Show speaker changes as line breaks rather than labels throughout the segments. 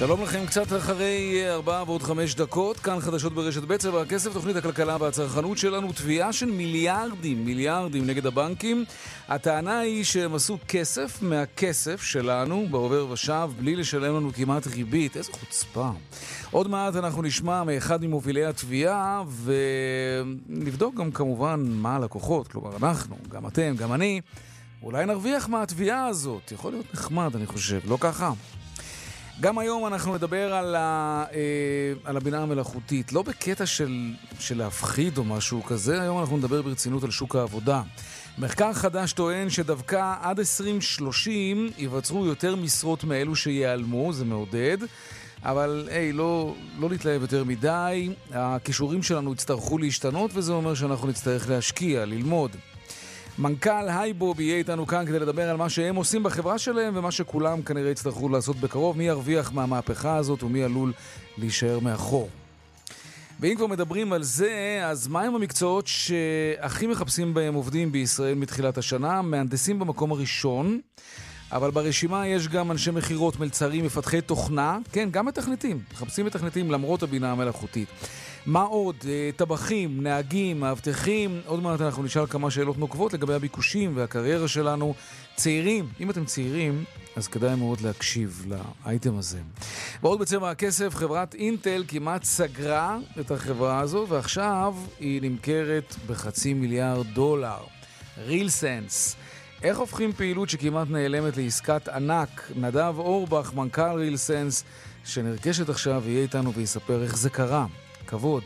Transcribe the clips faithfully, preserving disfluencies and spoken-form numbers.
שלום לכם, קצת אחרי ארבע ועוד חמש דקות, כאן חדשות ברשת ב' צבע הכסף, תוכנית הכלכלה והצרכנות שלנו, תביעה של מיליארדים, מיליארדים נגד הבנקים. הטענה היא שהם עשו כסף מהכסף שלנו, בעובר ושב, בלי לשלם לנו כמעט ריבית. איזו חוצפה. עוד מעט אנחנו נשמע מאחד ממובילי התביעה, ונבדוק גם כמובן מה הלקוחות, כלומר אנחנו, גם אתם, גם אני, אולי נרוויח מהתביעה הזאת. יכול להיות נחמד, אני חושב, לא ככה? גם היום אנחנו נדבר על, ה, אה, על הבינה המלאכותית, לא בקטע של, של להפחיד או משהו כזה, היום אנחנו נדבר ברצינות על שוק העבודה. מחקר חדש טוען שדווקא עד עשרים שלושים ייווצרו יותר משרות מאלו שיעלמו, זה מעודד, אבל היי, לא, לא להתלהב יותר מדי, הכישורים שלנו יצטרכו להשתנות, וזה אומר שאנחנו נצטרך להשקיע, ללמוד. מנכ"ל הייבוב יהיה איתנו כאן כדי לדבר על מה שהם עושים בחברה שלהם ומה שכולם כנראה יצטרכו לעשות בקרוב, מי ירוויח מהמהפכה הזאת ומי עלול להישאר מאחור. ואם כבר מדברים על זה, אז מה הם המקצועות שהכי מחפשים בהם עובדים בישראל מתחילת השנה? מהנדסים במקום הראשון, אבל ברשימה יש גם אנשי מחירות, מלצרים, מפתחי תוכנה, כן, גם מתכנתים, מחפשים מתכנתים למרות הבינה המלאכותית. מה עוד? טבחים, נהגים, מאבטחים. עוד מעט אנחנו נשאל כמה שאלות נוקבות לגבי הביקושים והקריירה שלנו. צעירים, אם אתם צעירים, אז כדאי מאוד להקשיב לאייטם הזה. ועוד בצבע הכסף, חברת אינטל כמעט סגרה את החברה הזו, ועכשיו היא נמכרת בחצי מיליארד דולר. RealSense. איך הופכים פעילות שכמעט נעלמת לעסקת ענק? נדב אורבך, מנכ"ל RealSense, שנרכשת עכשיו, יהיה איתנו ויספר איך זה קרה. כבוד.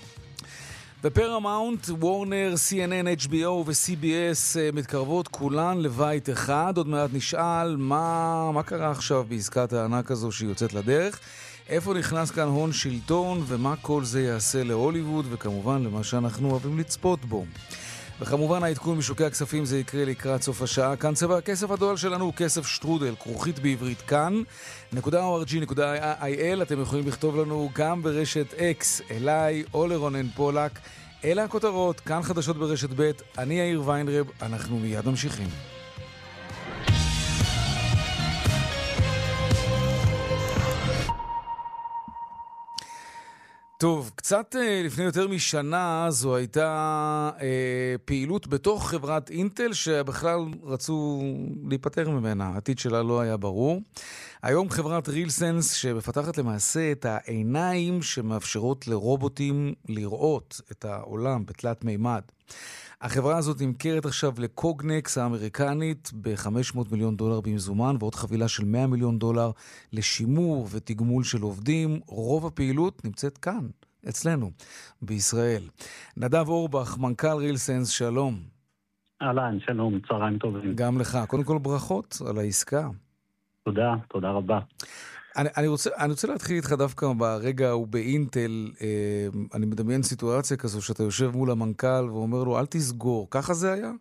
בפרמאונט, וורנר, סי אן אן, אייץ' בי או ו-סי בי אס מתקרבות כולן לבית אחד. עוד מעט נשאל מה, מה קרה עכשיו בעסקת הענק הזו שהיא יוצאת לדרך, איפה נכנס כאן הון שלטון ומה כל זה יעשה להוליווד וכמובן למה שאנחנו אוהבים לצפות בו. וכמובן העדכון משוקי הכספים זה יקרה לקראת סוף השעה. כאן צבע הכסף, הדואל שלנו הוא כסף שטרודל, כרוכית בעברית כאן, נקודה או אר ג'י נקודה איי אל. אתם יכולים לכתוב לנו גם ברשת X, אליי או לרונן פולק. אלה הכותרות, כאן חדשות ברשת ב', אני יאיר ויינרב, אנחנו מיד ממשיכים. טוב, קצת לפני יותר משנה זו הייתה אה, פעילות בתוך חברת אינטל שבכלל רצו להיפטר ממנה, העתיד שלה לא היה ברור. היום חברת RealSense שמפתחת למעשה את העיניים שמאפשרות לרובוטים לראות את העולם בתלת מימד. החברה הזאת נמכרת עכשיו לקוגנקס האמריקנית ב-חמש מאות מיליון דולר במזומן ועוד חבילה של מאה מיליון דולר לשימור ותגמול של עובדים. רוב הפעילות נמצאת כאן, אצלנו, בישראל. נדב אורבך, מנכ"ל RealSense, שלום.
אהלן, שלום, צהריים טובים.
גם לך. קודם כל ברכות על העסקה.
תודה, תודה רבה.
אני, אני, רוצה, אני רוצה להתחיל איתך דווקא ברגע הוא באינטל, אה, אני מדמיין סיטואציה כזו שאתה יושב מול המנכ"ל ואומר לו, אל תסגור, ככה זה היה?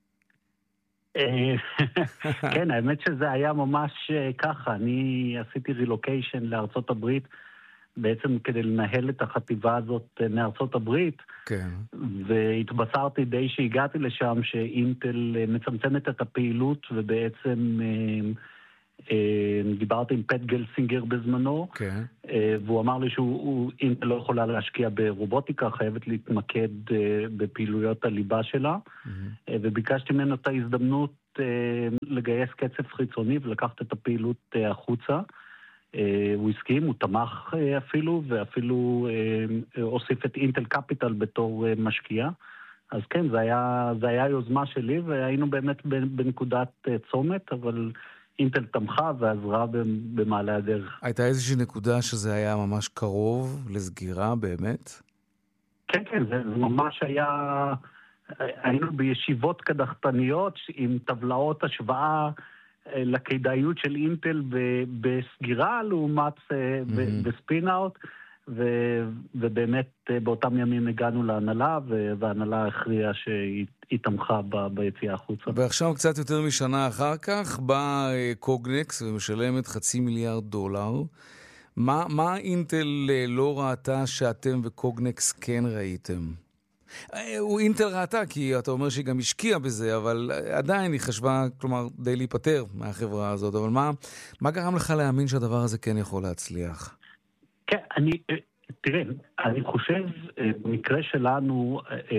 כן, האמת שזה היה ממש ככה. אני עשיתי רילוקיישן לארצות הברית, בעצם כדי לנהל את החטיבה הזאת מארצות הברית,
כן.
והתבשרתי די שהגעתי לשם שאינטל מצמצמת את הפעילות ובעצם... דיברתי עם פט גלסינגר בזמנו,
okay.
והוא אמר לי שאינטל לא יכולה להשקיע ברובוטיקה, חייבת להתמקד בפעילויות הליבה שלה, mm-hmm. וביקשתי ממנו את ההזדמנות לגייס כסף חיצוני ולקחת את הפעילות החוצה. הוא הסכים, הוא תמך אפילו, ואפילו הוסיף את אינטל קפיטל בתור משקיע. אז כן, זה היה, זה היה יוזמה שלי, והיינו באמת בנקודת צומת, אבל... אינטל תמכה ועזרה במעלה הדרך.
הייתה איזושהי נקודה שזה היה ממש קרוב לסגירה באמת?
כן, כן, זה ממש היה... היינו בישיבות קדחתניות עם טבלאות השוואה לכדאיות של אינטל בסגירה לעומת בספין-אאוט, ובאמת באותם ימים הגענו להנהלה, וההנהלה הכריעה שהיא תמכה ביציאה החוצה.
ועכשיו קצת יותר משנה אחר כך בא קוגנקס ומשלמת חצי מיליארד דולר. מה, מה אינטל לא ראתה שאתם וקוגנקס כן ראיתם? הוא אינטל ראתה, כי אתה אומר שהיא גם השקיעה בזה, אבל עדיין היא חשבה, כלומר, די להיפטר מהחברה הזאת. אבל מה, מה גרם לך להאמין שהדבר הזה כן יכול להצליח?
כן, אני, תראה, אני חושב, במקרה שלנו,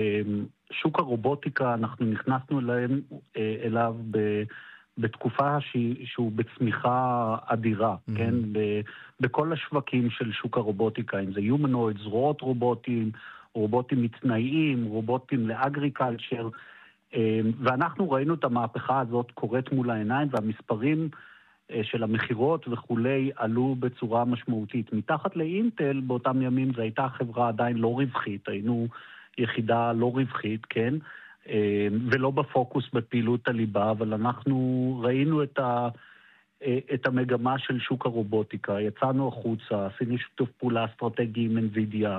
שוק הרובוטיקה, אנחנו נכנסנו אליהם, אליו ב... בתקופה שהוא בצמיחה אדירה, mm-hmm. כן? בכל השווקים של שוק הרובוטיקה, אם זה humanoid, זרועות רובוטים, רובוטים מתנאיים, רובוטים לאגריקלצ'ר, ואנחנו ראינו את המהפכה הזאת קורית מול העיניים, והמספרים של המחירות וכולי עלו בצורה משמעותית. מתחת לאינטל, באותם ימים זו הייתה חברה עדיין לא רווחית, היינו יחידה לא רווחית, כן? ולא בפוקוס בפעילות הליבה, אבל אנחנו ראינו את, ה, את המגמה של שוק הרובוטיקה, יצאנו החוצה, עשינו שיתוף פעולה אסטרטגי עם אנווידיה,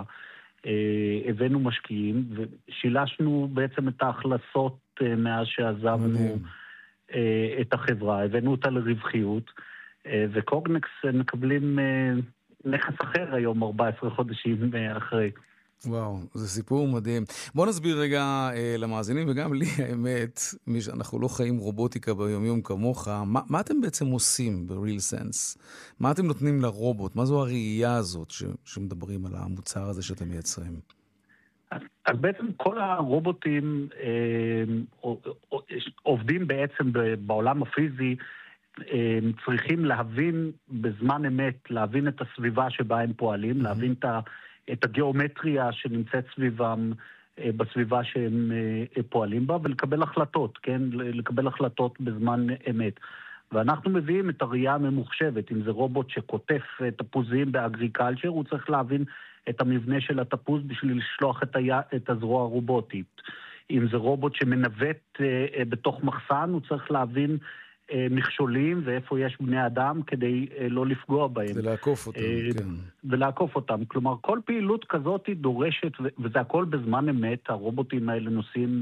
הבאנו משקיעים, ושילשנו בעצם את ההכנסות מאז שעזבנו את החברה, הבאנו אותה לרווחיות, וקוגנקס מקבלים נכס אחר היום ארבעה עשר חודשים אחרי.
וואו, זה סיפור מדהים. בוא נסביר רגע אה, למאזינים, וגם לי האמת, מי שאנחנו לא חיים רובוטיקה ביומיום כמוך, מה, מה אתם בעצם עושים ב-Real Sense? מה אתם נותנים לרובוט? מה זו הראייה הזאת ש, שמדברים על המוצר הזה שאתם מייצרים?
אז, אז בעצם כל הרובוטים אה, עובדים בעצם בעולם הפיזי, אה, צריכים להבין בזמן אמת, להבין את הסביבה שבה הם פועלים, mm-hmm. להבין את ה... את הגיאומטריה שנמצאת סביבם, בסביבה שהם פועלים בה, ולקבל החלטות, כן? לקבל החלטות בזמן אמת. ואנחנו מביאים את הראייה הממוחשבת, אם זה רובוט שכותף תפוזים באגריקלצ'ר, הוא צריך להבין את המבנה של התפוז בשביל לשלוח את, היה, את הזרוע הרובוטית. אם זה רובוט שמנווט בתוך מחסן, הוא צריך להבין מכשולים ואיפה יש בני אדם כדי לא לפגוע בהם.
ולעקוף אותם, כן.
ולעקוף אותם. כלומר, כל פעילות כזאת היא דורשת, וזה הכל בזמן אמת, הרובוטים האלה נוסעים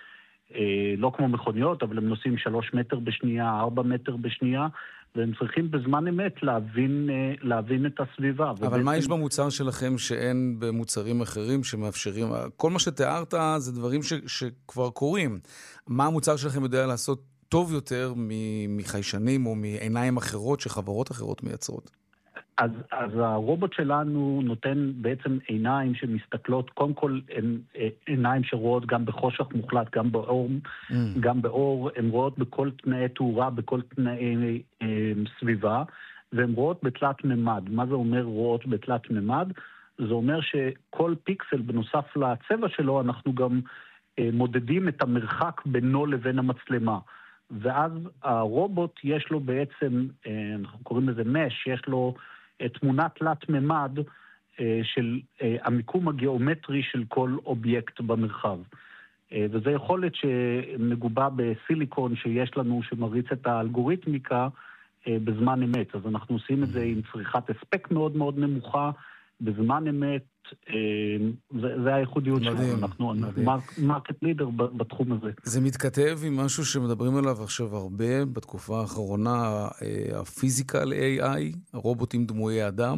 לא כמו מכוניות, אבל הם נוסעים שלוש מטר בשנייה, ארבע מטר בשנייה, והם צריכים בזמן אמת להבין, להבין את הסביבה.
אבל ובעצם... מה יש במוצר שלכם שאין במוצרים אחרים שמאפשרים? כל מה שתיארת זה דברים ש, שכבר קורים. מה המוצר שלכם יודע לעשות טוב יותר מחיישנים או מעיניים אחרות שחברות אחרות מייצרות?
אז, אז הרובוט שלנו נותן בעצם עיניים שמסתכלות, קודם כל הן עיניים שרואות גם בחושך מוחלט, גם באור, mm. גם באור, הן רואות בכל תנאי תאורה, בכל תנאי אה, סביבה, והן רואות בתלת ממד. מה זה אומר רואות בתלת ממד? זה אומר שכל פיקסל בנוסף לצבע שלו, אנחנו גם אה, מודדים את המרחק בינו לבין המצלמה. ואז הרובוט יש לו בעצם, אנחנו קוראים לזה מש, יש לו תמונת תלת ממד של המיקום הגיאומטרי של כל אובייקט במרחב. וזו יכולת שמגובה בסיליקון שיש לנו שמריץ את האלגוריתמיקה בזמן אמת. אז אנחנו עושים את זה עם צריכת הספק מאוד מאוד נמוכה, בזמן אמת, זה, זה הייחודיות שלנו, אנחנו מרקט לידר בתחום הזה.
זה מתכתב עם משהו שמדברים עליו עכשיו הרבה, בתקופה האחרונה, הפיזיקל איי איי, הרובוטים דמויי אדם?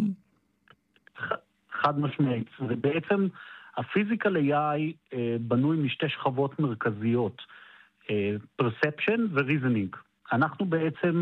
חד משמעית. זה בעצם, הפיזיקל איי איי בנוי משתי שכבות מרכזיות, perception ו-reasoning. אנחנו בעצם,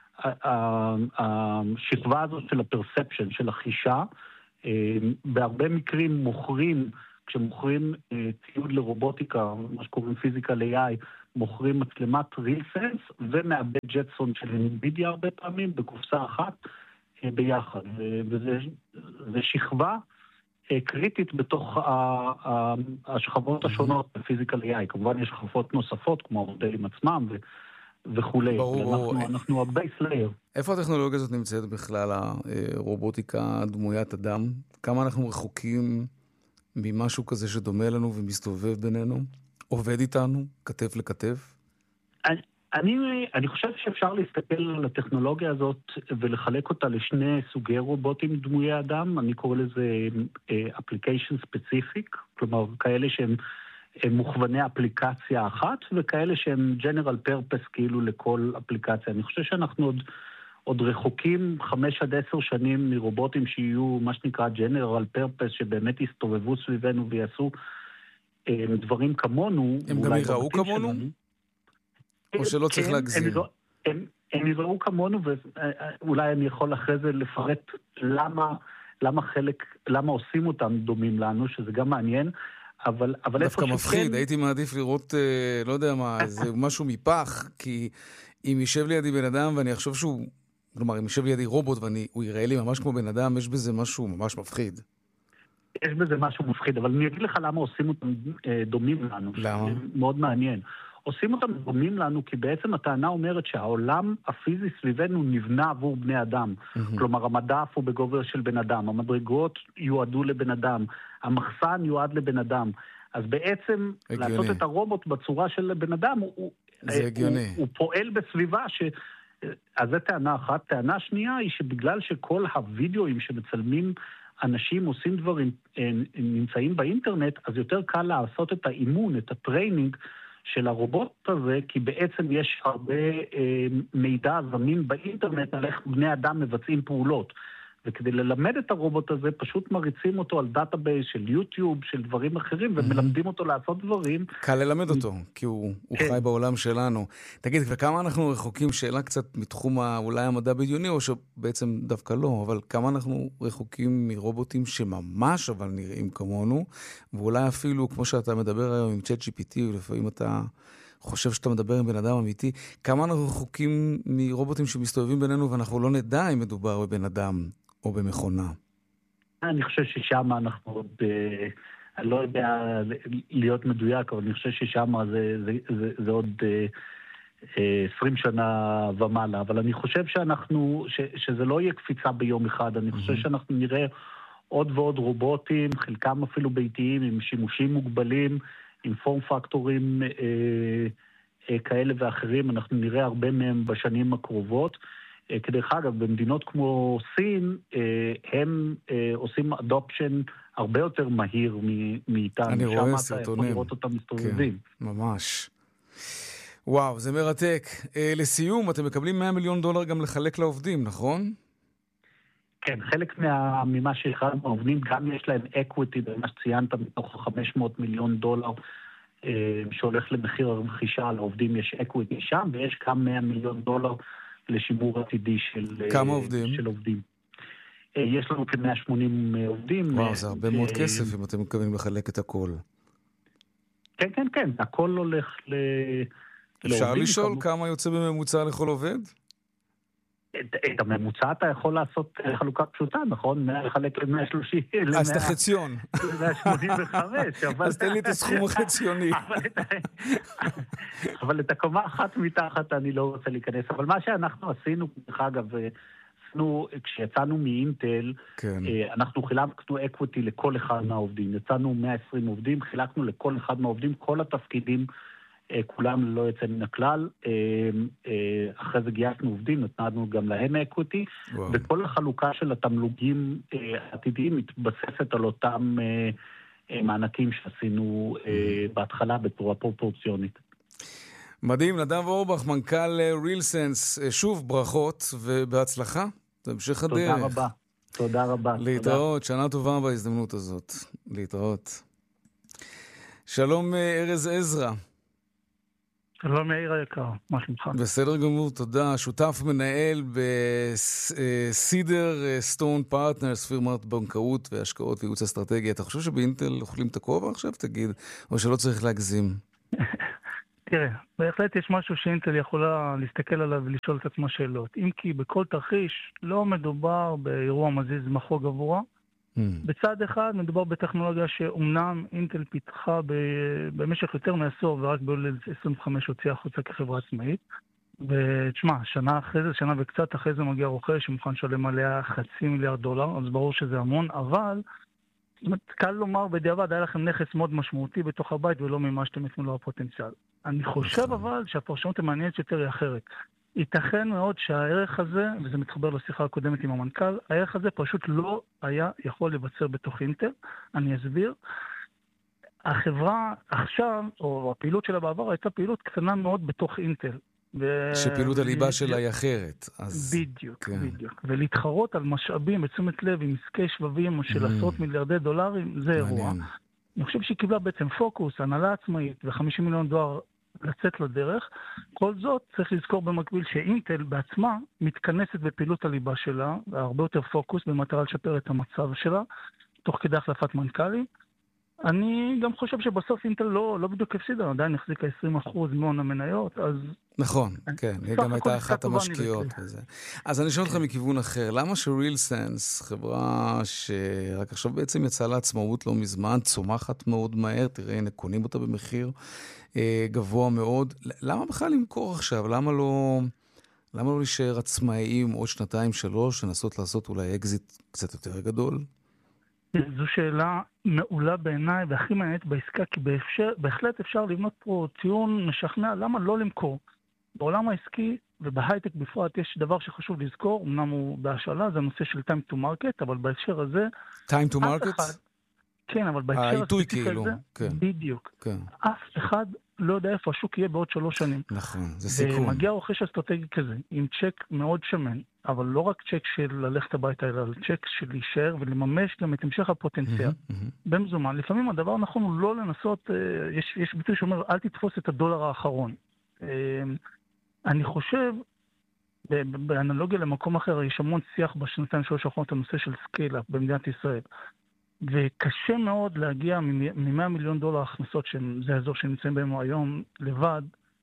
השכבה הזאת של ה-perception, של החישה, בהרבה מקרים מוכרים, כשמוכרים ציוד לרובוטיקה, מה שקוראים פיזיקל איי איי, מוכרים מצלמת Real Sense ומעבד ג'טסון של NVIDIA הרבה פעמים בקופסה אחת ביחד. וזה שכבה קריטית בתוך השכבות השונות בפיזיקל איי איי. כמובן יש שכבות נוספות כמו המודלים עצמם ו... וכולי.
ברור.
אנחנו, אנחנו הבייס לייר.
איפה הטכנולוגיה הזאת נמצאת בכלל, הרובוטיקה דמוית אדם? כמה אנחנו רחוקים ממשהו כזה שדומה לנו ומסתובב בינינו? עובד איתנו, כתף לכתף?
אני, אני, אני חושב שאפשר להסתכל על הטכנולוגיה הזאת ולחלק אותה לשני סוגי רובוטים דמויי אדם. אני קורא לזה application specific, כלומר כאלה שהם הם מוכווני אפליקציה אחת, וכאלה שהם general purpose כאילו לכל אפליקציה. אני חושב שאנחנו עוד, עוד רחוקים חמש עד עשר שנים מרובוטים שיהיו מה שנקרא general purpose, שבאמת יסתובבו סביבנו ויעשו דברים כמונו.
הם גם יראו כמונו? או שלא צריך להגזים?
הם יראו כמונו, ואולי אני יכול אחרי זה לפרט למה, למה חלק, למה עושים אותם דומים לנו, שזה גם מעניין, אבל, אבל
דווקא מפחיד, כן... הייתי מעדיף לראות, לא יודע מה, זה משהו מפח, כי אם יישב לידי בן אדם ואני אחשוב שהוא, כלומר, אם יישב לידי רובוט והוא יראה לי ממש כמו בן אדם, יש בזה משהו ממש מפחיד.
יש בזה משהו מפחיד, אבל אני אגיד לך למה עושים אותם דומים לנו.
למה?
מאוד מעניין. עושים אותם דומים לנו, כי בעצם הטענה אומרת שהעולם הפיזי סביבנו נבנה עבור בני אדם. Mm-hmm. כלומר, המדף הוא בגובה של בן אדם, המדרגות יועדו לבן אדם, המחסן יועד לבן אדם. אז בעצם הגיוני. לעשות את הרובוט בצורה של בן אדם, הוא,
זה הגיוני.
הוא, הוא פועל בסביבה ש... אז זו טענה אחת. טענה שנייה היא שבגלל שכל הווידאוים שמצלמים אנשים עושים דברים, נמצאים באינטרנט, אז יותר קל לעשות את האימון, את הטריינינג, של הרובוט הזה, כי בעצם יש הרבה אה, מידע זמין באינטרנט על איך בני אדם מבצעים פעולות. וכדי ללמד את הרובוט הזה, פשוט מריצים אותו על דאטאבייס של יוטיוב, של דברים אחרים, ומלמדים אותו לעשות דברים.
קל ללמד אותו, כי הוא, הוא חי בעולם שלנו. תגיד, וכמה אנחנו רחוקים, שאלה קצת מתחום אולי המדע בדיוני, או שבעצם דווקא לא, אבל כמה אנחנו רחוקים מרובוטים שממש אבל נראים כמונו, ואולי אפילו, כמו שאתה מדבר היום עם צ'אט ג'י פי טי, ולפעמים אתה חושב שאתה מדבר עם בן אדם אמיתי, כמה אנחנו רחוקים מרובוטים שמסתובבים בינינו, ואנחנו לא נדע אם מדובר בבן אדם. או במכונה?
אני חושב ששם אנחנו עוד, אני לא יודע להיות מדויק, אבל אני חושב ששם זה, זה, זה, זה עוד עשרים שנה ומעלה, אבל אני חושב שאנחנו, ש, שזה לא יהיה קפיצה ביום אחד, אני חושב שאנחנו נראה עוד ועוד רובוטים, חלקם אפילו ביתיים, עם שימושים מוגבלים, עם פורם פקטורים אה, אה, כאלה ואחרים, אנחנו נראה הרבה מהם בשנים הקרובות, כדרך אגב, במדינות כמו סין, הם עושים אדופשן הרבה יותר מהיר מאיתנו.
אני רואה סרטונים.
שם אתה יכול לראות אותם מסתובבים.
כן, ממש. וואו, זה מרתק. לסיום, אתם מקבלים מאה מיליון דולר גם לחלק לעובדים, נכון?
כן, חלק ממה שהחלנו העובדים, גם יש להם אקוויטי, במה שציינת, מתוך חמש מאות מיליון דולר, שהולך למחיר הרכישה, לעובדים יש אקוויטי שם, ויש גם מאה מיליון דולר לשימור עתידי של,
כמה עובדים?
של עובדים. יש לנו כ-מאה ושמונים עובדים.
וואו, זה הרבה מאוד כסף אם אתם מתכוונים לחלק את הכל.
כן, כן, כן. הכל הולך ל...
אפשר לשאול כמה יוצא בממוצע לכל עובד?
את, את הממוצע אתה יכול לעשות חלוקה פשוטה, נכון? לחלק ל-מאה ושלושים.
אז את החציון.
ל-מאה שמונים וחמש.
אז תן לי את הסכום החציוני.
אבל את הקומה אחת מתחת אני לא רוצה להיכנס. אבל מה שאנחנו עשינו, דרך אגב, עשינו, כשיצאנו מאינטל, אנחנו חילקנו אקוויטי לכל אחד מהעובדים. יצאנו מאה ועשרים עובדים, חילקנו לכל אחד מהעובדים, כל התפקידים, כולם לא יוצא מן הכלל. אחרי זה גייסנו עובדים, נתנו גם להם אקוויטי, וכל החלוקה של התמלוגים העתידיים מתבססת על אותם מענקים שעשינו בהתחלה בצורה פרופורציונית.
מדהים, נדב אורבך, מנכ"ל רילסנס, שוב ברכות ובהצלחה. תמשיך הדרך.
תודה רבה. תודה רבה.
להתראות, שנה טובה בהזדמנות הזאת. להתראות. שלום ארז עזרא.
שלום יאיר היקר, מה שלומך?
בסדר גמור, תודה. שותף מנהל בסידר סטון פרטנרס, פירמת בנקאות והשקעות וייעוץ אסטרטגי. אתה חושב שבאינטל אוכלים את הכובע עכשיו, תגיד, או שלא צריך להגזים?
תראה, בהחלט יש משהו שאינטל יכולה להסתכל עליו ולשאול את עצמה שאלות. אם כי בכל תרחיש לא מדובר באירוע מזיז מחוג עבורה, Mm. בצד אחד מדובר בטכנולוגיה שאומנם אינטל פיתחה במשך יותר מעשור ורק ב-אלפיים עשרים וחמש הוציאה החוצה כחברה עצמאית. ותשמע, שנה אחרי זה, שנה וקצת אחרי זה מגיע רוכש שמוכן לשלם עליה חצי מיליארד דולר, אז ברור שזה המון, אבל קל לומר בדיעבד, היה לכם נכס מאוד משמעותי בתוך הבית ולא מימשתם את מלוא הפוטנציאל. אני חושב אבל שהפרשנות המעניינת יותר היא אחרת. ייתכן מאוד שהערך הזה, וזה מתחבר לשיחה הקודמת עם המנכ"ל, הערך הזה פשוט לא היה יכול לבצר בתוך אינטל. אני אסביר. החברה עכשיו, או הפעילות שלה בעבר, הייתה פעילות קטנה מאוד בתוך אינטל. ו...
שפעילות הליבה שלה היא אחרת. אז...
בדיוק, כן. בדיוק. ולהתחרות על משאבים בתשומת לב עם עסקי שבבים של mm. עשרות מיליארדי דולרים, זה אירוע. אני חושב שהיא קיבלה בעצם פוקוס, הנהלה עצמאית ו-חמישים מיליון דולר לצאת לדרך. כל זאת צריך לזכור במקביל שאינטל בעצמה מתכנסת בפעילות הליבה שלה, הרבה יותר פוקוס במטרה לשפר את המצב שלה, תוך כדי החלפת מנכ"לים. אני גם חושב שבסוף אינטל לא, לא בדיוק הפסידה, עדיין החזיקה עשרים אחוז מהון המניות, אז...
נכון, כן, היא גם הייתה אחת המשקיעות וזה. אז אני שואל אותך מכיוון אחר, למה שרילסנס, חברה שרק עכשיו בעצם יצאה לעצמאות לא מזמן, צומחת מאוד מהר, תראה, הנה, קונים אותה במחיר גבוה מאוד, למה בכלל למכור עכשיו? למה לא... למה לא להישאר עצמאיים עוד שנתיים, שלוש, לנסות לעשות אולי אקזיט קצת יותר גדול?
זו שאלה מעולה בעיניי והכי מעניינת בעסקה, כי באפשר, בהחלט אפשר לבנות פה טיעון משכנע למה לא למכור. בעולם העסקי ובהייטק בפרט יש דבר שחשוב לזכור, אמנם הוא בהשאלה, זה הנושא של time to market, אבל בהקשר הזה...
time to market? אחד,
כן, אבל בהקשר הספציפי
כאילו,
הזה,
כן.
בדיוק.
כן.
אף אחד לא יודע איפה השוק יהיה בעוד שלוש שנים.
נכון, זה סיכון.
ומגיע רוכש אסטרטגי כזה, עם צ'ק מאוד שמן, אבל לא רק צ'ק של ללכת הביתה, אלא צ'ק של להישאר ולממש גם את המשך הפוטנציאל. Mm-hmm, mm-hmm. במזומן, לפעמים הדבר נכון הוא לא לנסות, יש, יש ביטוי שאומר, אל תתפוס את הדולר האחרון. אני חושב, באנלוגיה למקום אחר, יש המון שיח בשנתיים שלוש האחרונות, הנושא של סקייל-אפ במדינת ישראל. וקשה מאוד להגיע מ-מאה מיליון דולר הכנסות, שזה האזור שנמצאים בהם היום לבד,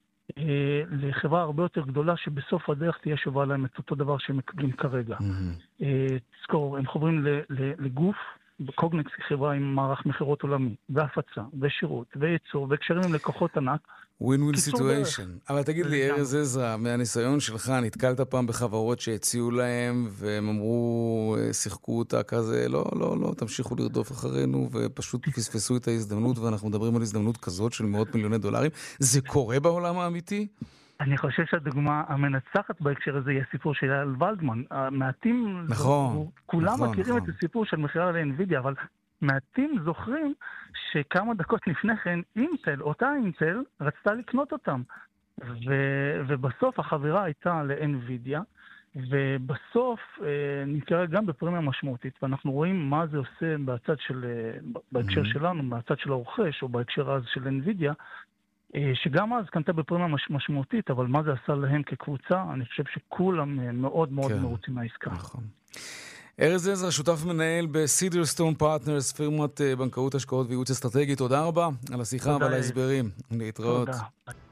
לחברה הרבה יותר גדולה שבסוף הדרך תהיה שווה להם את אותו דבר שהם מקבלים כרגע. תזכור, הם חוברים לגוף, קוגנקס היא חברה עם מערך מחירות עולמי, והפצה, ושירות, וייצור, והקשרים עם לקוחות ענק.
ווין-ווין סיטואשן. אבל תגיד לי, ארז עזרא, מהניסיון שלך, נתקלת פעם בחברות שהציעו להם, והם אמרו, שיחקו אותה כזה, לא, לא, לא, תמשיכו לרדוף אחרינו, ופשוט פספסו את ההזדמנות, ואנחנו מדברים על הזדמנות כזאת של מאות מיליוני דולרים. זה קורה בעולם האמיתי?
אני חושב שהדוגמה המנצחת בהקשר הזה היא הסיפור של אייל ולדמן. מעטים,
נכון,
כולם
נכון,
מכירים
נכון.
את הסיפור של מכירה לאנווידיה, אבל מעטים זוכרים שכמה דקות לפני כן אינטל, אותה אינטל, רצתה לקנות אותם. ו- ובסוף החבירה הייתה לאנווידיה, ובסוף אה, נקרא גם בפרמיה משמעותית, ואנחנו רואים מה זה עושה בצד של, בהקשר mm-hmm. שלנו, בצד של הרוכש, או בהקשר אז של אנווידיה, שגם אז קנתה בפרימה מש, משמעותית, אבל מה זה עשה להם כקבוצה, אני חושב שכולם מאוד מאוד כן. מרוצים מהעסקה.
נכון. ארז עזרא, שותף מנהל בסידרסטון פרטנרס, פירמת בנקאות השקעות וייעוץ אסטרטגי. תודה רבה על השיחה ועל ההסברים. להתראות. תודה.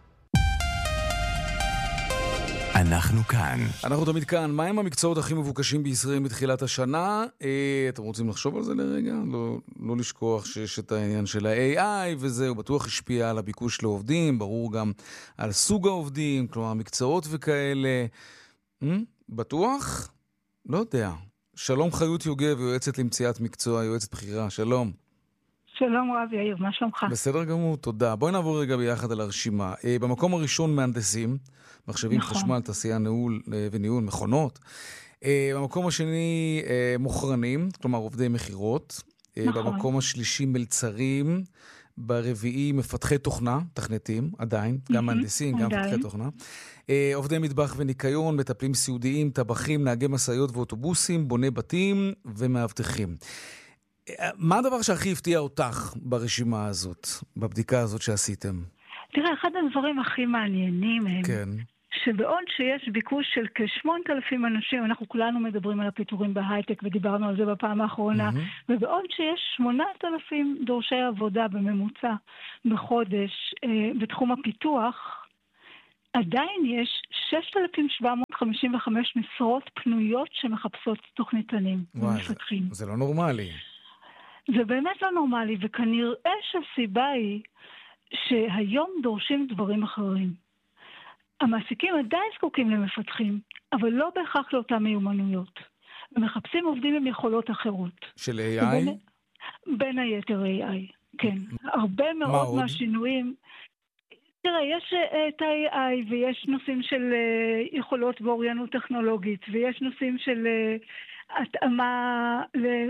אנחנו כאן. אנחנו תמיד כאן. מהם המקצועות הכי מבוקשים בישראל מתחילת השנה? אה, אתם רוצים לחשוב על זה לרגע? לא, לא לשכוח שיש את העניין של ה-איי איי, וזה הוא בטוח השפיע על הביקוש לעובדים, ברור גם על סוג העובדים, כלומר מקצועות וכאלה. Hmm? בטוח? לא יודע. שלום חיות יוגב, יועצת למציאת מקצוע, יועצת בחירה. שלום.
שלום רב יאיר, מה שלומך?
בסדר גמור, תודה. בואי נעבור רגע ביחד על הרשימה. אה, במקום הראשון מהנדסים, מחשבים, נכון. חשמל, תעשייה, ניהול וניהול, מכונות. במקום השני מוכרנים, כלומר עובדי מחירות. נכון. במקום השלישי מלצרים. ברביעי מפתחי תוכנה, תכנתים, עדיין, גם מהנדסים, גם מפתחי תוכנה. עובדי מטבח וניקיון, מטפלים סיעודיים, טבחים, נהגי מסעיות ואוטובוסים, בוני בתים ומאבטחים. מה הדבר שהכי הפתיע אותך ברשימה הזאת, בבדיקה הזאת שעשיתם?
תראה, אחד הדברים הכי מעניינים הם,
כן.
שבעוד שיש ביקוש של כ-שמונת אלפים אנשים, אנחנו כולנו מדברים על הפיטורים בהייטק ודיברנו על זה בפעם האחרונה, mm-hmm. ובעוד שיש שמונת אלפים דורשי עבודה בממוצע בחודש אה, בתחום הפיתוח, עדיין יש שישת אלפים שבע מאות חמישים וחמש משרות פנויות שמחפשות תוכניתנים ומפתחים.
זה, זה לא נורמלי.
זה באמת לא נורמלי, וכנראה שהסיבה היא שהיום דורשים דברים אחרים. המעסיקים עדיין זקוקים למפתחים, אבל לא בהכרח לאותן מיומנויות. הם מחפשים עובדים עם יכולות אחרות.
של איי איי?
בין, בין היתר איי איי, כן. הרבה מאוד מהשינויים... תראה, יש את ה-איי איי ויש נושאים של יכולות ואוריינות טכנולוגית, ויש נושאים של התאמה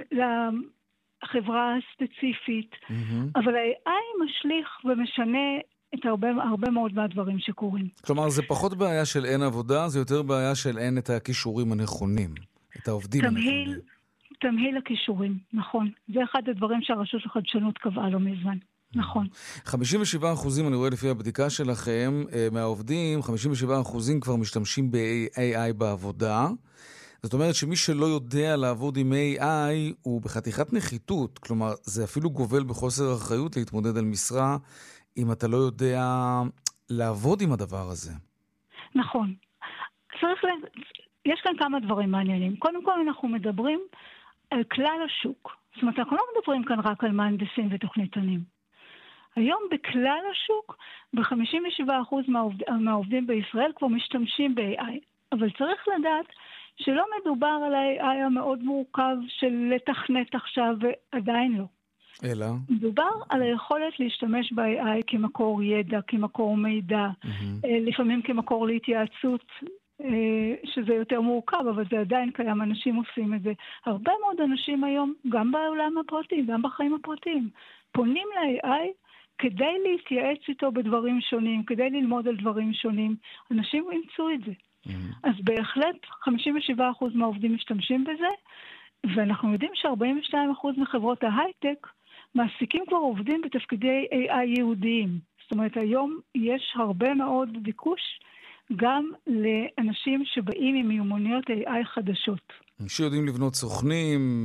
לחברה הספציפית, mm-hmm. אבל ה-איי איי משליך ומשנה את הרבה, הרבה מאוד מהדברים שקורים. כלומר,
זה פחות בעיה של אין עבודה, זה יותר בעיה של אין את הכישורים הנכונים, את העובדים
תמהיל,
הנכונים.
תמהיל הכישורים, נכון. זה אחד הדברים שהרשות לחדשנות קבעה לא מזמן. נכון.
חמישים ושבעה אחוזים, אני רואה לפי הבדיקה שלכם, מהעובדים, חמישים ושבעה אחוזים כבר משתמשים ב-איי איי בעבודה. זאת אומרת שמי שלא יודע לעבוד עם איי איי הוא בחתיכת נחיתות. כלומר, זה אפילו גובל בחוסר אחריות להתמודד על משרה אם אתה לא יודע לעבוד עם הדבר הזה.
נכון. צריך ל... יש כאן כמה דברים מעניינים. קודם כל אנחנו מדברים על כלל השוק. זאת אומרת, אנחנו לא מדברים כאן רק על מהנדסים ותוכניתנים. היום בכלל השוק, ב-חמישים ושבעה אחוז מהעובד... מהעובדים בישראל כבר משתמשים ב-איי איי. אבל צריך לדעת שלא מדובר על ה-איי איי המאוד מורכב של לתכנת עכשיו, ועדיין לא.
אלא?
מדובר על היכולת להשתמש ב-איי איי כמקור ידע, כמקור מידע, mm-hmm. לפעמים כמקור להתייעצות, שזה יותר מורכב, אבל זה עדיין קיים, אנשים עושים את זה. הרבה מאוד אנשים היום, גם בעולם הפרטי, גם בחיים הפרטיים, פונים ל-איי איי כדי להתייעץ איתו בדברים שונים, כדי ללמוד על דברים שונים. אנשים ימצאו את זה. Mm-hmm. אז בהחלט חמישים ושבעה אחוז מהעובדים משתמשים בזה, ואנחנו יודעים ש-ארבעים ושניים אחוז מחברות ההייטק מעסיקים כבר עובדים בתפקידי איי איי יהודיים. זאת אומרת, היום יש הרבה מאוד ביקוש גם לאנשים שבאים עם מיומנויות איי איי חדשות.
שיודעים לבנות סוכנים,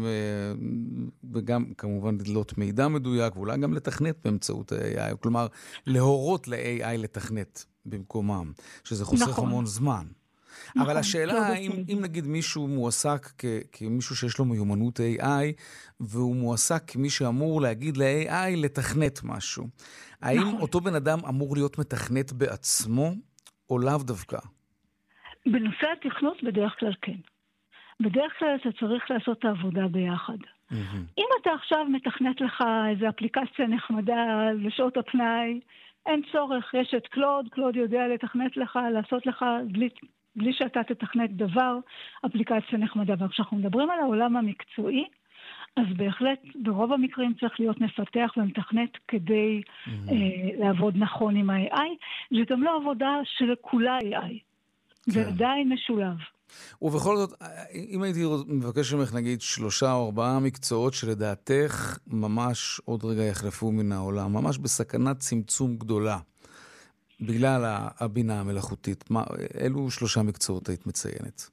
וגם כמובן לדלות מידע מדויק, ואולי גם לתכנת באמצעות ה-איי איי, כלומר, להורות ל-איי איי לתכנת במקומם, שזה חוסך נכון. המון זמן. נכון, אבל השאלה, אם, אם נגיד מישהו מועסק כ, כמישהו שיש לו מיומנות איי איי, והוא מועסק כמי שאמור להגיד ל-איי איי לתכנת משהו, האם נכון. אותו בן אדם אמור להיות מתכנת בעצמו, או לאו דווקא?
בנושא התכנות בדרך כלל כן. בדרך כלל אתה צריך לעשות את העבודה ביחד. Mm-hmm. אם אתה עכשיו מתכנת לך איזו אפליקציה נחמדה לשעות הפנאי, אין צורך, יש את קלוד, קלוד יודע לתכנת לך, לעשות לך בלי, בלי שאתה תתכנת דבר, אפליקציה נחמדה. וכשאנחנו מדברים על העולם המקצועי, אז בהחלט ברוב המקרים צריך להיות מפתח ומתכנת כדי mm-hmm. אה, לעבוד נכון עם ה-איי איי. זה גם לא עבודה של כולה איי איי. כן. זה עדיין משולב.
ובכל זאת, אם הייתי מבקש ממך נגיד שלושה או ארבעה מקצועות שלדעתך ממש עוד רגע יחלפו מן העולם, ממש בסכנת צמצום גדולה, בגלל הבינה המלאכותית, מה, אלו שלושה מקצועות היית מציינת?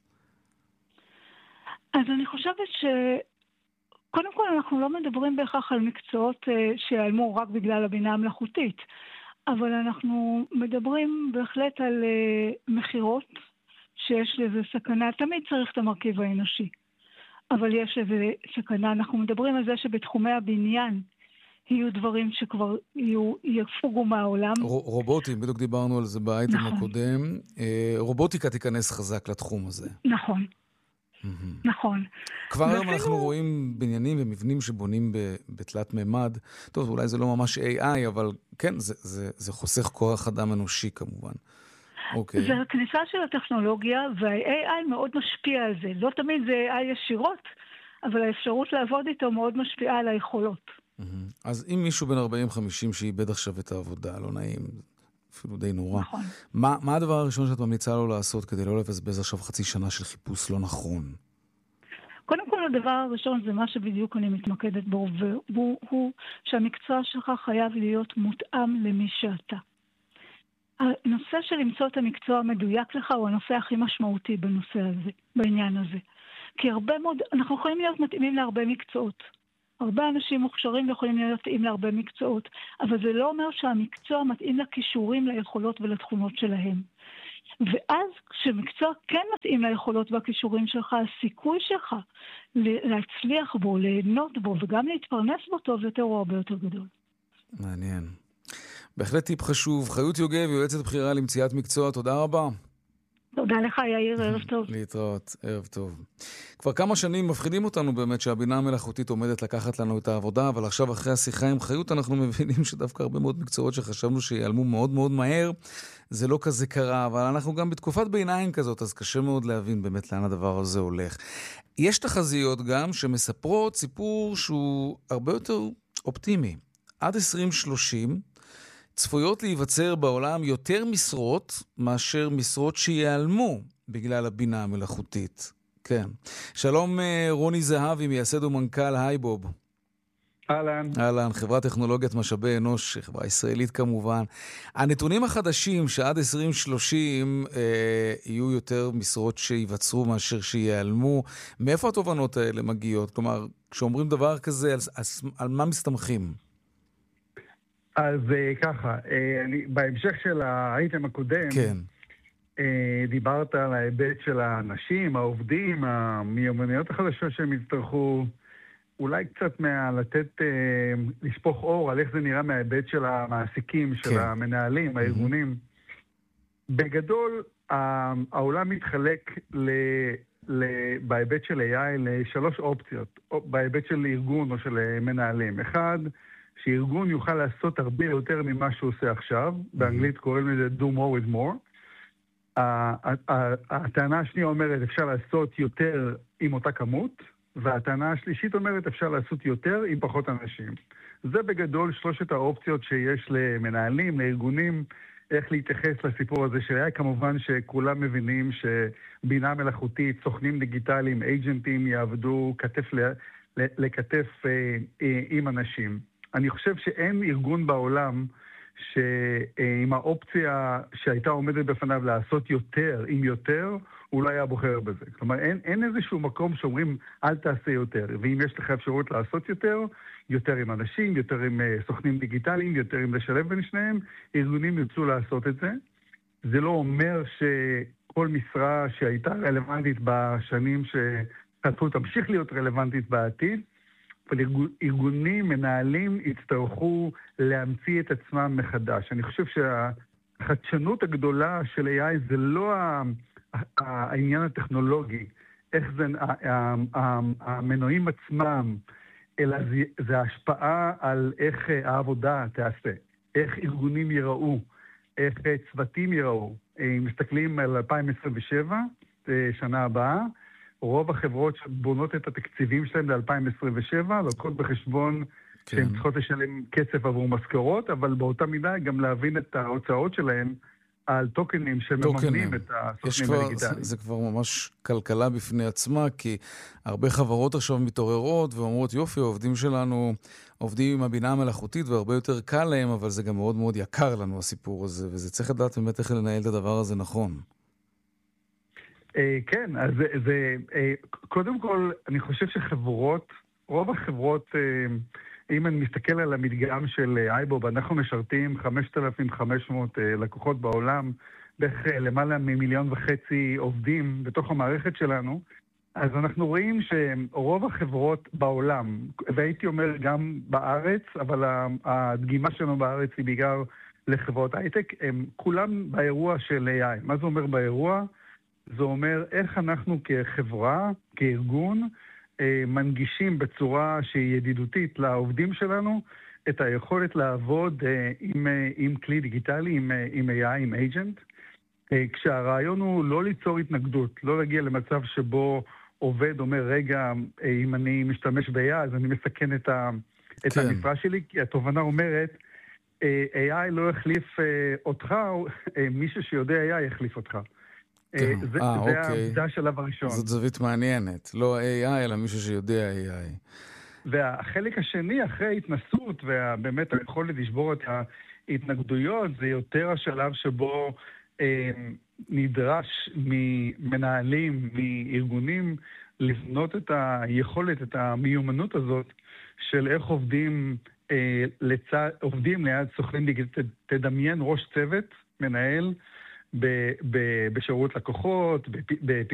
אז אני חושבת ש... קודם כל, אנחנו לא מדברים בהכרח על מקצועות שיעלמו רק בגלל הבינה המלאכותית, אבל אנחנו מדברים בהחלט על מחירות, שיש לזה סכנה, תמיד צריך את המרכיב האנושי, אבל יש לזה סכנה. אנחנו מדברים על זה שבתחומי הבניין יהיו דברים שכבר יהיו, יפוגו מהעולם.
רובוטים, בדיוק דיברנו על זה באייטם נכון. הקודם, רובוטיקה תיכנס חזק לתחום הזה.
נכון. נכון.
כבר היום אנחנו רואים בניינים ומבנים שבונים בתלת ממד. טוב, אולי זה לא ממש איי איי, אבל כן, זה, זה, זה חוסך כוח אדם אנושי כמובן. אוקיי.
זה הכניסה של הטכנולוגיה, וה-איי איי מאוד משפיע על זה. לא תמיד זה איי איי ישירות, אבל האפשרות לעבוד איתו מאוד משפיעה על היכולות.
אז אם מישהו בין ארבעים חמישים שאיבד עכשיו את העבודה, לא נעים, אפילו די נורא.
נכון.
מה, מה הדבר הראשון שאת ממליצה לו לעשות כדי לא לבזבז עכשיו חצי שנה של חיפוש לא נכון?
קודם כל, הדבר הראשון זה מה שבדיוק אני מתמקדת בו, והוא הוא שהמקצוע שלך חייב להיות מותאם למי שאתה. הנושא של למצוא את המקצוע המדויק לך הוא הנושא הכי משמעותי בנושא הזה, בעניין הזה. כי הרבה מאוד, אנחנו יכולים להיות מתאימים להרבה מקצועות. הרבה אנשים מוכשרים יכולים להיות מתאים להרבה מקצועות, אבל זה לא אומר שהמקצוע מתאים לכישורים, ליכולות ולתכונות שלהם. ואז כשמקצוע כן מתאים ליכולות והכישורים שלך, הסיכוי שלך להצליח בו, ליהנות בו וגם להתפרנס בו טוב יותר הוא הרבה יותר גדול.
מעניין. בהחלט טיפ חשוב. חיות יוגב, יועצת בחירה למציאת מקצוע, תודה רבה.
תודה לך, יאיר, ערב טוב.
להתראות, ערב טוב. כבר כמה שנים מפחידים אותנו באמת שהבינה המלאכותית עומדת לקחת לנו את העבודה, אבל עכשיו אחרי השיחה עם חיות אנחנו מבינים שדווקא הרבה מאוד מקצועות שחשבנו שיעלמו מאוד מאוד מהר, זה לא כזה קרה, אבל אנחנו גם בתקופת ביניים כזאת, אז קשה מאוד להבין באמת לאן הדבר הזה הולך. יש תחזיות גם שמספרות סיפור שהוא הרבה יותר אופטימי. עד עשרים שלושים צפויות להיווצר בעולם יותר משרות מאשר משרות שיעלמו בגלל הבינה המלאכותית. כן. שלום רוני זהבי, מייסד ומנכ"ל הייבוב.
אהלן.
אהלן, חברת טכנולוגיית משאבי אנוש, חברה ישראלית כמובן. הנתונים החדשים שעד עשרים שלושים אה, יהיו יותר משרות שיווצרו מאשר שיעלמו. מאיפה התובנות האלה מגיעות? כלומר, כשאומרים דבר כזה, על, על, על מה מסתמכים?
אז אה, ככה, אה, אני, בהמשך של האייטם הקודם,
כן.
אה, דיברת על ההיבט של האנשים, העובדים, המיומנויות החדשות שהם יצטרכו, אולי קצת מה, לתת, אה, לשפוך אור על איך זה נראה מההיבט של המעסיקים, של
כן.
המנהלים, הארגונים. בגדול, העולם מתחלק ל, ל, בהיבט של איי איי לשלוש אופציות, בהיבט של ארגון או של מנהלים. אחד, שארגון יוכל לעשות הרבה יותר ממה שהוא עושה עכשיו, באנגלית קוראים לזה do more with more. הטענה השנייה אומרת אפשר לעשות יותר עם אותה כמות, והטענה השלישית אומרת אפשר לעשות יותר עם פחות אנשים. זה בגדול שלושת האופציות שיש למנהלים, לארגונים, איך להתייחס לסיפור הזה שהיה. כמובן שכולם מבינים שבינה מלאכותית, סוכנים דיגיטליים, אייג'נטים יעבדו כתף לכתף עם אנשים. אני חושב שאין ארגון בעולם שעם האופציה שהייתה עומדת בפניו לעשות יותר עם יותר, הוא לא היה בוחר בזה. כלומר, אין, אין איזשהו מקום שאומרים, אל תעשה יותר. ואם יש לך אפשרות לעשות יותר, יותר עם אנשים, יותר עם uh, סוכנים דיגיטליים, יותר עם לשלב בין שניהם, ארגונים ירצו לעשות את זה. זה לא אומר שכל משרה שהייתה רלוונטית בשנים שחטפו תמשיך להיות רלוונטית בעתיד, אבל ארגונים, מנהלים, יצטרכו להמציא את עצמם מחדש. אני חושב שהחדשנות הגדולה של איי איי זה לא העניין הטכנולוגי, איך זה המנועים עצמם, אלא זה ההשפעה על איך העבודה תעשה, איך ארגונים ייראו, איך צוותים ייראו. אם מסתכלים על אלפיים עשרים ושבע, שנה הבאה, רוב החברות שבונות את התקציבים שלהם ל-אלפיים עשרים ושבע, לוקחות בחשבון כן. שהן צריכות לשלם כסף עבור משכורות, אבל באותה מידה גם להבין את ההוצאות שלהם על טוקנים שמממנים את הסוכנים הדיגיטליים.
זה, זה כבר ממש כלכלה בפני עצמה, כי הרבה חברות עכשיו מתעוררות ואומרות, יופי, העובדים שלנו עובדים עם הבינה המלאכותית והרבה יותר קל להם, אבל זה גם מאוד מאוד יקר לנו הסיפור הזה, וזה צריך לדעת באמת איך לנהל את הדבר הזה נכון.
כן, אז זה, זה, קודם כל, אני חושב שחברות, רוב החברות, אם אני מסתכל על המדגם של הייבוב, אנחנו משרתים חמשת אלפים וחמש מאות לקוחות בעולם, בערך למעלה ממיליון וחצי עובדים בתוך המערכת שלנו, אז אנחנו רואים שרוב החברות בעולם, והייתי אומר גם בארץ, אבל הדגימה שלנו בארץ היא בעיקר לחברות הייטק, הם כולם באירוע של איי איי. מה זה אומר באירוע? זה אומר איך אנחנו כחברה, כארגון, מנגישים בצורה שהיא ידידותית לעובדים שלנו את היכולת לעבוד עם, עם כלי דיגיטלי, עם, עם איי איי, עם אייג'נט, כשהרעיון הוא לא ליצור התנגדות, לא להגיע למצב שבו עובד אומר, רגע, אם אני משתמש ב-איי איי, אז אני מסכן את, ה, את כן. המשרה שלי, כי התובנה אומרת, איי איי לא יחליף אותך, מישהו שיודע איי איי יחליף אותך.
כן.
זה,
아,
זה
אוקיי.
זה השלב הראשון.
זאת זווית מעניינת. לא איי איי, אלא מישהו שיודע איי איי.
והחלק השני, אחרי ההתנסות, ובאמת היכולת לשבור את ההתנגדויות, זה יותר השלב שבו אה, נדרש ממנהלים, מארגונים, לבנות את היכולת, את המיומנות הזאת, של איך עובדים, אה, לצד, עובדים ליד סוכנים דיגיטליים. תדמיין ראש צוות, מנהל, בשירות לקוחות,